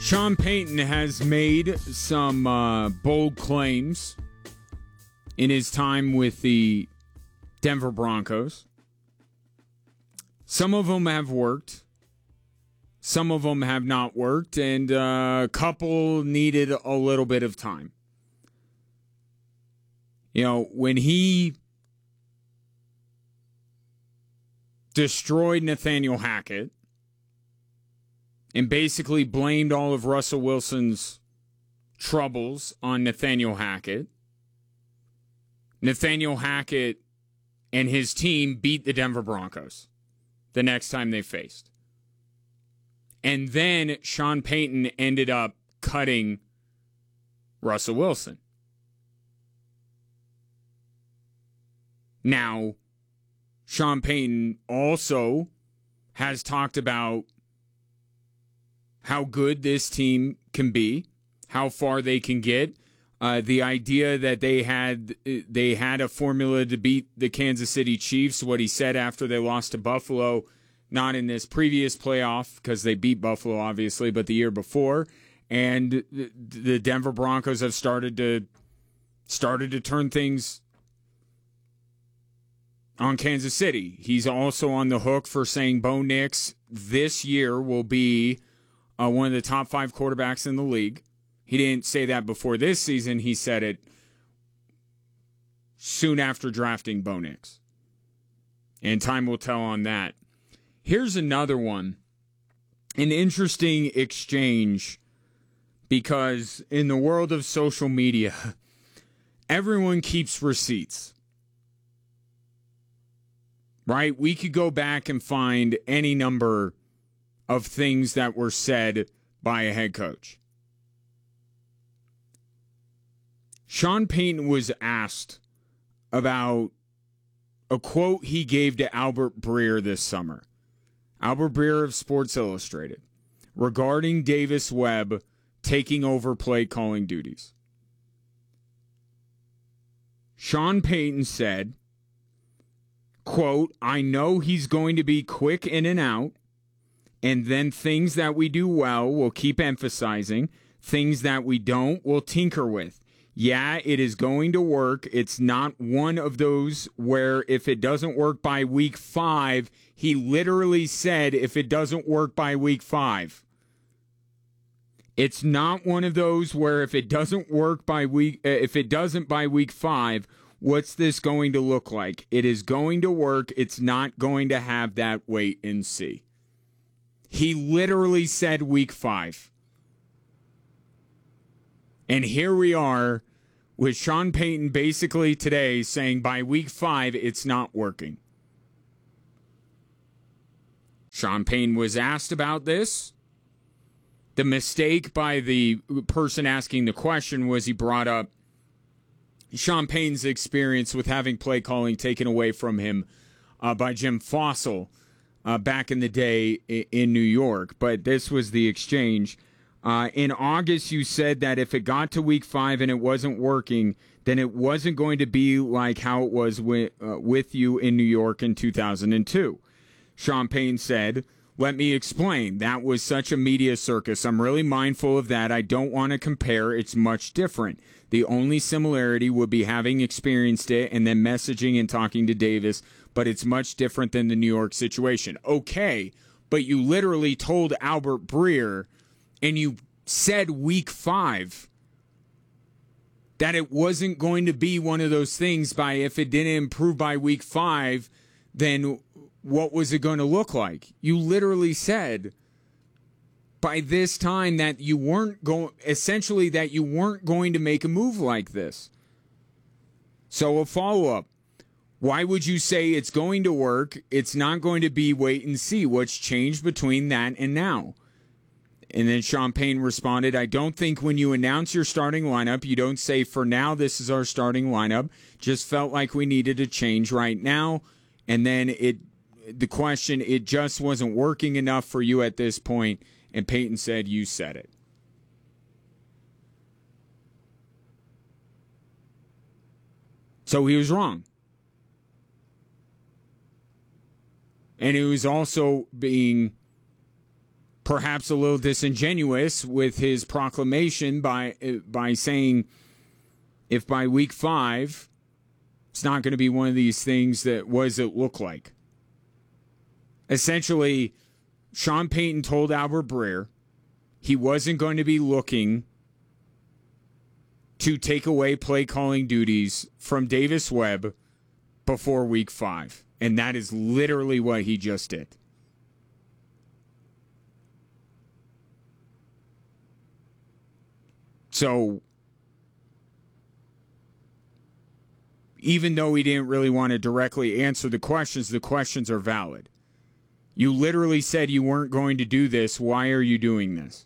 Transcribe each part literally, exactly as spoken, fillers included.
Sean Payton has made some uh, bold claims in his time with the Denver Broncos. Some of them have worked. Some of them have not worked, and uh, a couple needed a little bit of time. You know, when he destroyed Nathaniel Hackett and basically blamed all of Russell Wilson's troubles on Nathaniel Hackett, Nathaniel Hackett and his team beat the Denver Broncos the next time they faced. And then Sean Payton ended up cutting Russell Wilson. Now, Sean Payton also has talked about how good this team can be, how far they can get. Uh, the idea that they had they had a formula to beat the Kansas City Chiefs, what he said after they lost to Buffalo, not in this previous playoff because they beat Buffalo, obviously, but the year before. And the Denver Broncos have started to started to turn things on Kansas City. He's also on the hook for saying Bo Nix this year will be uh, one of the top five quarterbacks in the league. He didn't say that before this season. He said it soon after drafting Bo Nix. And time will tell on that. Here's another one. An interesting exchange because in the world of social media, everyone keeps receipts. Right? We could go back and find any number of things that were said by a head coach. Sean Payton was asked about a quote he gave to Albert Breer this summer. Albert Breer of Sports Illustrated, regarding Davis Webb taking over play calling duties. Sean Payton said, quote, "I know he's going to be quick in and out, and then things that we do well we'll keep emphasizing. Things that we don't we'll tinker with. Yeah, it is going to work. It's not one of those where if it doesn't work by week five," he literally said if it doesn't work by week five. It's not one of those where if it doesn't work by week, uh, if it doesn't by week five, what's this going to look like? It is going to work. It's not going to have that wait and see. He literally said week five. And here we are with Sean Payton basically today saying by week five, it's not working. Sean Payton was asked about this. The mistake by the person asking the question was he brought up Sean Payton's experience with having play calling taken away from him uh, by Jim Fossil uh, back in the day in New York. But this was the exchange. Uh, in August, you said that if it got to week five and it wasn't working, then it wasn't going to be like how it was with, uh, with you in New York in two thousand two. Sean Payton said, "Let me explain. That was such a media circus. I'm really mindful of that. I don't want to compare. It's much different. The only similarity would be having experienced it and then messaging and talking to Davis, but it's much different than the New York situation." Okay, but you literally told Albert Breer and you said week five that it wasn't going to be one of those things by if it didn't improve by week five, then what was it going to look like? You literally said by this time that you weren't going, essentially that you weren't going to make a move like this. So a follow-up. Why would you say it's going to work? It's not going to be wait and see. What's changed between that and now? And then Sean Payton responded, "I don't think when you announce your starting lineup, you don't say, for now, this is our starting lineup. Just felt like we needed a change right now. And then it, the question, it just wasn't working enough for you at this point." And Payton said, "You said it." So he was wrong. And he was also being perhaps a little disingenuous with his proclamation by by saying if by week five it's not going to be one of these things that what does it look like? Essentially, Sean Payton told Albert Breer he wasn't going to be looking to take away play calling duties from Davis Webb before week five. And that is literally what he just did. So, even though he didn't really want to directly answer the questions, the questions are valid. You literally said you weren't going to do this. Why are you doing this?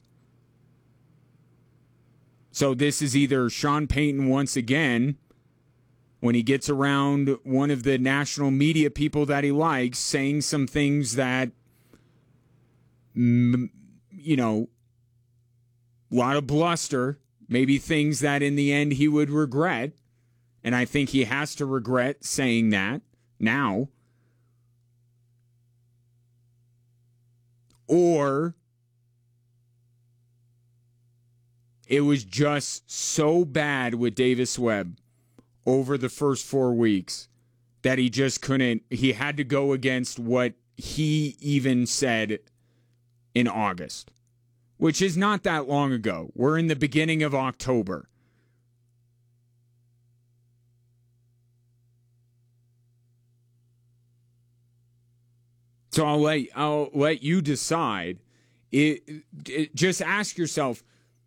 So this is either Sean Payton once again, when he gets around one of the national media people that he likes, saying some things that, you know, a lot of bluster, maybe things that in the end he would regret. And I think he has to regret saying that now. Or it was just so bad with Davis Webb over the first four weeks that he just couldn't, he had to go against what he even said in August, which is not that long ago. We're in the beginning of October. So I'll let I'll let you decide. It, it, just ask yourself,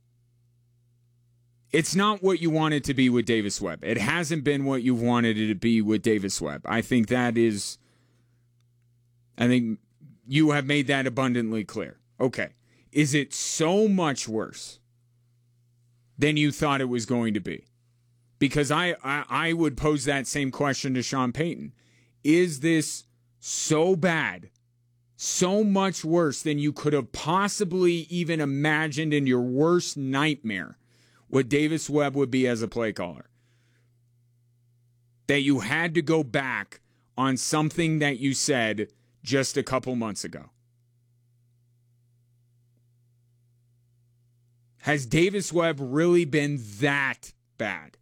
it's not what you want it to be with Davis Webb. It hasn't been what you've wanted it to be with Davis Webb. I think that is, I think you have made that abundantly clear. Okay. Is it so much worse than you thought it was going to be? Because I, I, I would pose that same question to Sean Payton. Is this so bad, so much worse than you could have possibly even imagined in your worst nightmare what Davis Webb would be as a play caller? That you had to go back on something that you said just a couple months ago? Has Davis Webb really been that bad?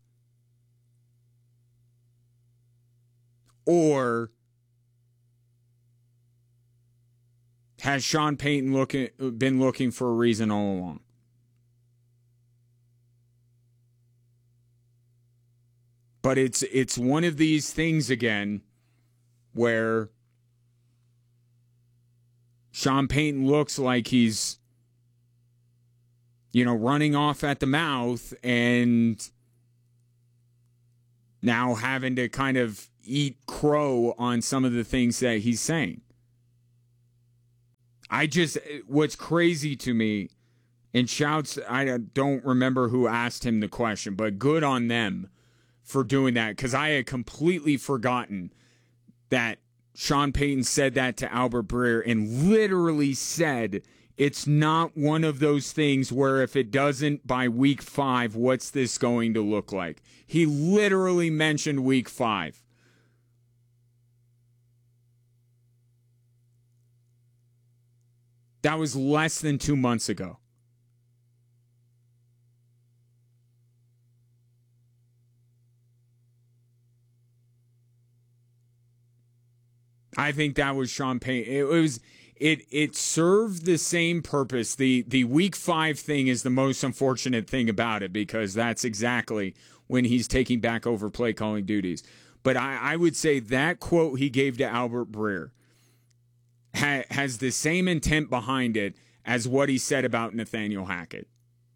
Or has Sean Payton looking, been looking for a reason all along? But it's it's one of these things again where Sean Payton looks like he's, you know, running off at the mouth and now having to kind of eat crow on some of the things that he's saying. I just, what's crazy to me, and shouts, I don't remember who asked him the question, but good on them for doing that, because I had completely forgotten that Sean Payton said that to Albert Breer and literally said it's not one of those things where if it doesn't by week five, what's this going to look like? He literally mentioned week five. That was less than two months ago. I think that was Sean Payton. It was it it served the same purpose. The the week five thing is the most unfortunate thing about it, because that's exactly when he's taking back over play calling duties. But I, I would say that quote he gave to Albert Breer ha, has the same intent behind it as what he said about Nathaniel Hackett.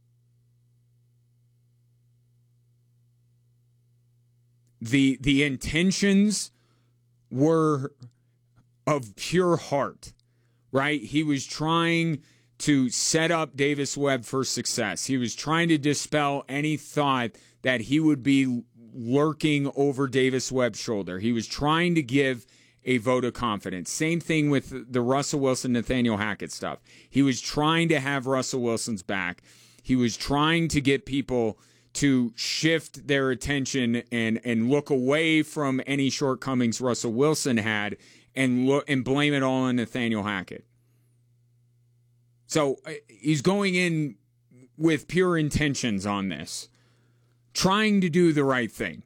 The the intentions were of pure heart, right? He was trying to set up Davis Webb for success. He was trying to dispel any thought that he would be lurking over Davis Webb's shoulder. He was trying to give a vote of confidence. Same thing with the Russell Wilson, Nathaniel Hackett stuff. He was trying to have Russell Wilson's back. He was trying to get people to shift their attention and, and look away from any shortcomings Russell Wilson had and look and blame it all on Nathaniel Hackett. So uh, he's going in with pure intentions on this, trying to do the right thing.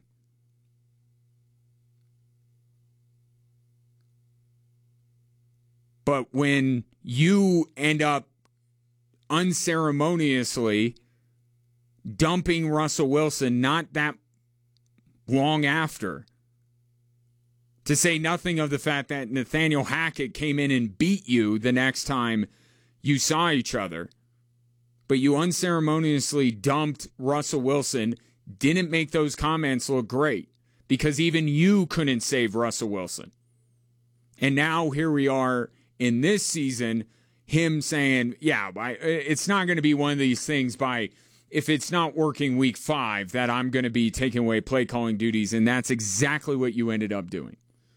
But when you end up unceremoniously dumping Russell Wilson not that long after, to say nothing of the fact that Nathaniel Hackett came in and beat you the next time you saw each other, but you unceremoniously dumped Russell Wilson, didn't make those comments look great because even you couldn't save Russell Wilson. And now here we are in this season, him saying, yeah, it's not going to be one of these things by, if it's not working week five, that I'm going to be taking away play calling duties. And that's exactly what you ended up doing.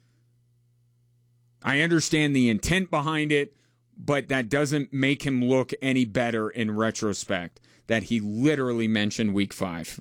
I understand the intent behind it, but that doesn't make him look any better in retrospect that he literally mentioned week five.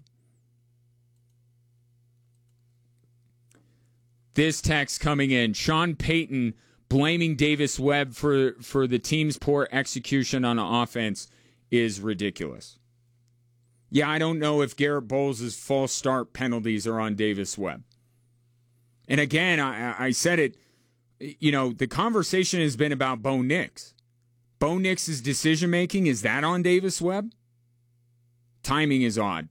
This text coming in, Sean Payton blaming Davis Webb for, for the team's poor execution on offense is ridiculous. Yeah, I don't know if Garrett Bowles' false start penalties are on Davis Webb. And again, I, I said it, you know, the conversation has been about Bo Nix. Bo Nix's decision-making, is that on Davis Webb? Timing is odd.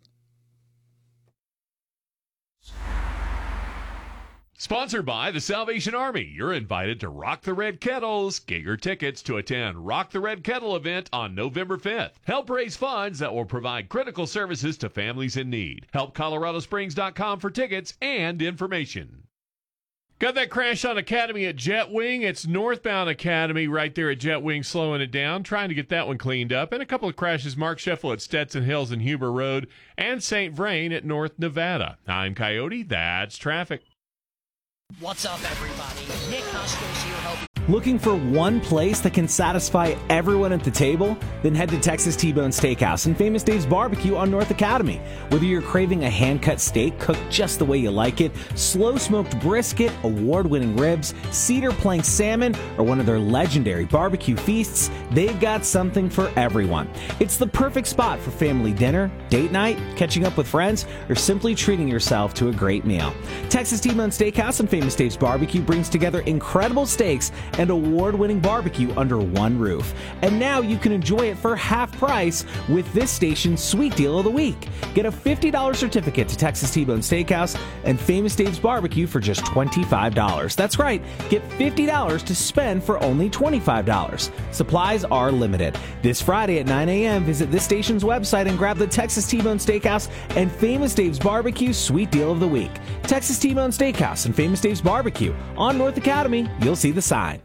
Sponsored by the Salvation Army. You're invited to Rock the Red Kettles. Get your tickets to attend Rock the Red Kettle event on November fifth. Help raise funds that will provide critical services to families in need. Help Colorado Springs dot com for tickets and information. Got that crash on Academy at Jetwing. It's northbound Academy right there at Jetwing, slowing it down, trying to get that one cleaned up. And a couple of crashes, Mark Scheffel at Stetson Hills and Huber Road, and Saint Vrain at North Nevada. I'm Coyote. That's traffic. What's up, everybody? Nick Costos here helping. Looking for one place that can satisfy everyone at the table? Then head to Texas T-Bone Steakhouse and Famous Dave's Barbecue on North Academy. Whether you're craving a hand-cut steak cooked just the way you like it, slow-smoked brisket, award-winning ribs, cedar plank salmon, or one of their legendary barbecue feasts, they've got something for everyone. It's the perfect spot for family dinner, date night, catching up with friends, or simply treating yourself to a great meal. Texas T-Bone Steakhouse and Famous Dave's Barbecue brings together incredible steaks and award-winning barbecue under one roof. And now you can enjoy it for half price with this station's sweet deal of the week. Get a fifty dollars certificate to Texas T-Bone Steakhouse and Famous Dave's Barbecue for just twenty-five dollars. That's right, get fifty dollars to spend for only twenty-five dollars. Supplies are limited. This Friday at nine a.m., visit this station's website and grab the Texas T-Bone Steakhouse and Famous Dave's Barbecue sweet deal of the week. Texas T-Bone Steakhouse and Famous Dave's Barbecue on North Academy. You'll see the sign.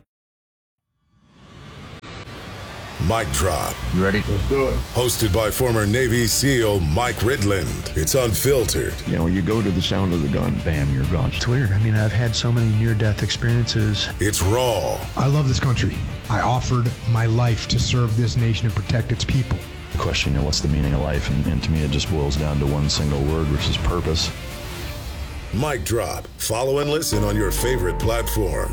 Mic Drop. You ready? Let's do it. Hosted by former Navy SEAL Mike Ridland. It's unfiltered. You know, you go to the sound of the gun, bam, you're gone. It's weird. I mean, I've had so many near-death experiences. It's raw. I love this country. I offered my life to serve this nation and protect its people. The question, you know, what's the meaning of life? And, and to me, it just boils down to one single word, which is purpose. Mic Drop. Follow and listen on your favorite platform.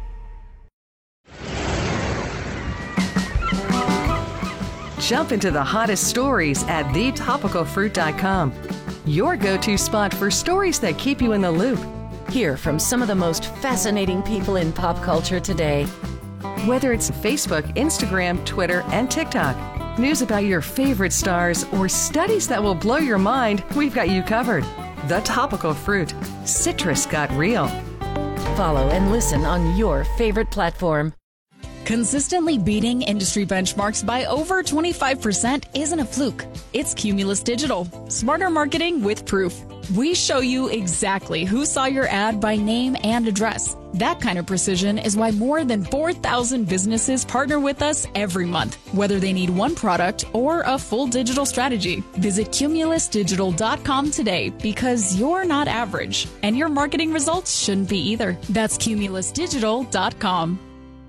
Jump into the hottest stories at the topical fruit dot com. Your go-to spot for stories that keep you in the loop. Hear from some of the most fascinating people in pop culture today. Whether it's Facebook, Instagram, Twitter, and TikTok, news about your favorite stars, or studies that will blow your mind, we've got you covered. The Topical Fruit. Citrus got real. Follow and listen on your favorite platform. Consistently beating industry benchmarks by over twenty-five percent isn't a fluke. It's Cumulus Digital. Smarter marketing with proof. We show you exactly who saw your ad by name and address. That kind of precision is why more than four thousand businesses partner with us every month, whether they need one product or a full digital strategy. Visit Cumulus Digital dot com today because you're not average, and your marketing results shouldn't be either. That's Cumulus Digital dot com.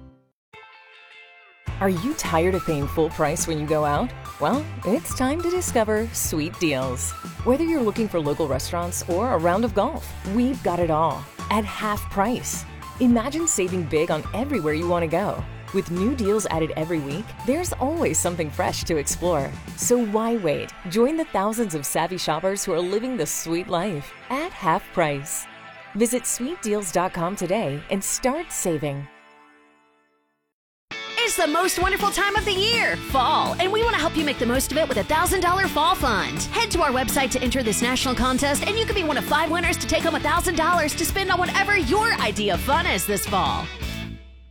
Are you tired of paying full price when you go out? Well, it's time to discover Sweet Deals. Whether you're looking for local restaurants or a round of golf, we've got it all at half price. Imagine saving big on everywhere you want to go. With new deals added every week, there's always something fresh to explore. So why wait? Join the thousands of savvy shoppers who are living the sweet life at half price. Visit sweet deals dot com today and start saving. It's the most wonderful time of the year, fall, and we want to help you make the most of it with a one thousand dollars Fall Fund. Head to our website to enter this national contest, and you could be one of five winners to take home one thousand dollars to spend on whatever your idea of fun is this fall.